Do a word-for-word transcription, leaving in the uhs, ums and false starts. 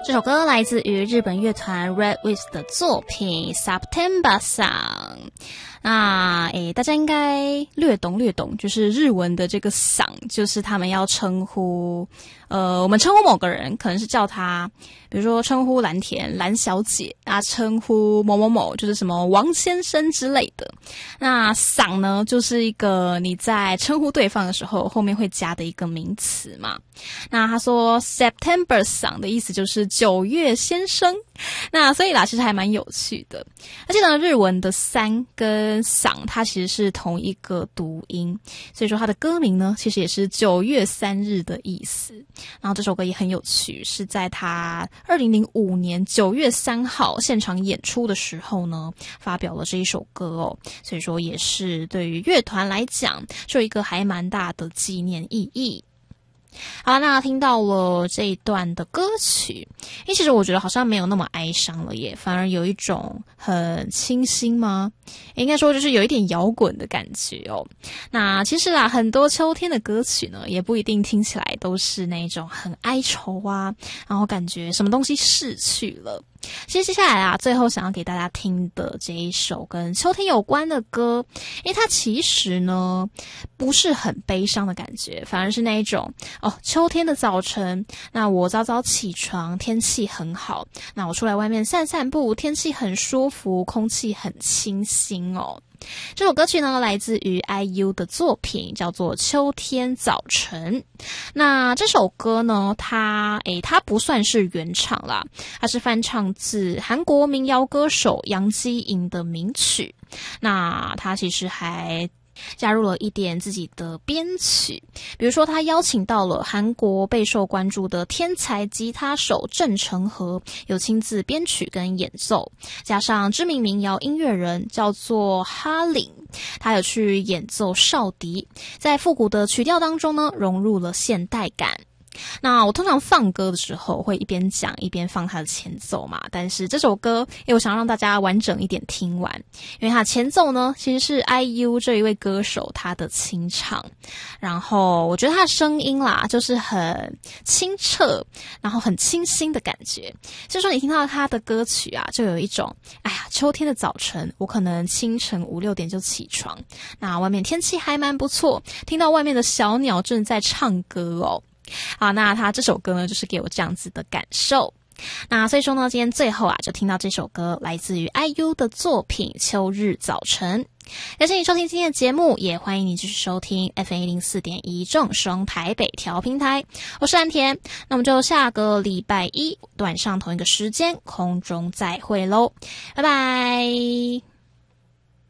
这首歌来自于日本乐团 Red Wings 的作品 September Song。那诶，大家应该略懂略懂，就是日文的这个赏，就是他们要称呼，呃，我们称呼某个人，可能是叫他，比如说称呼蓝田蓝小姐啊，称呼某某某，就是什么王先生之类的。那赏呢，就是一个你在称呼对方的时候后面会加的一个名词嘛。那他说 September 赏的意思就是九月先生。那所以啦，其实还蛮有趣的。而且呢，日文的三跟赏它其实是同一个读音，所以说它的歌名呢其实也是九月三日的意思。然后这首歌也很有趣，是在他二零零五年九月三号现场演出的时候呢发表了这一首歌哦，所以说也是对于乐团来讲是有一个还蛮大的纪念意义。好，那听到了这一段的歌曲，因为其实我觉得好像没有那么哀伤了耶，反而有一种很清新吗？应该说就是有一点摇滚的感觉哦。那其实啦，很多秋天的歌曲呢，也不一定听起来都是那种很哀愁啊，然后感觉什么东西逝去了。其实接下来啊，最后想要给大家听的这一首跟秋天有关的歌，因为它其实呢不是很悲伤的感觉，反而是那一种哦，秋天的早晨，那我早早起床，天气很好，那我出来外面散散步，天气很舒服，空气很清新哦。这首歌曲呢来自于 I U 的作品，叫做《秋天早晨》。那这首歌呢，它诶它不算是原唱啦，它是翻唱自韩国民谣歌手杨基莹的名曲。那它其实还加入了一点自己的编曲，比如说他邀请到了韩国备受关注的天才吉他手郑成和，有亲自编曲跟演奏，加上知名民谣音乐人叫做哈林，他有去演奏哨笛，在复古的曲调当中呢融入了现代感。那我通常放歌的时候会一边讲一边放它的前奏嘛，但是这首歌因为我想让大家完整一点听完，因为它的前奏呢其实是 I U 这一位歌手他的清唱，然后我觉得他的声音啦就是很清澈，然后很清新的感觉，所以说你听到他的歌曲啊就有一种哎呀秋天的早晨，我可能清晨五六点就起床，那外面天气还蛮不错，听到外面的小鸟正在唱歌哦。好，那他这首歌呢就是给我这样子的感受。那所以说呢，今天最后啊就听到这首歌来自于 I U 的作品《秋日早晨》。感谢你收听今天的节目，也欢迎你继续收听 F M 一零四点一 正声台北调频台，我是蓝田。那我们就下个礼拜一晚上同一个时间空中再会咯，拜拜。